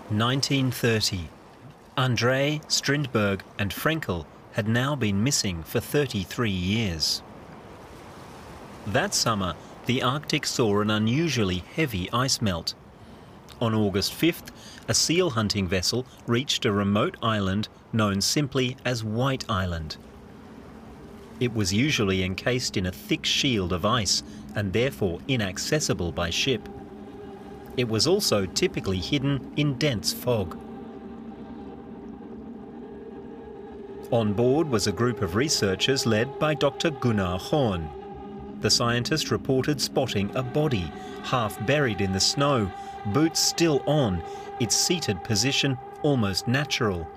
1930. André, Strindberg and Frenkel had now been missing for 33 years. That summer, the Arctic saw an unusually heavy ice melt. On August 5th, a seal hunting vessel reached a remote island known simply as White Island. It was usually encased in a thick shield of ice and therefore inaccessible by ship. It was also typically hidden in dense fog. On board was a group of researchers led by Dr. Gunnar Horn. The scientist reported spotting a body, half buried in the snow, boots still on, its seated position almost natural.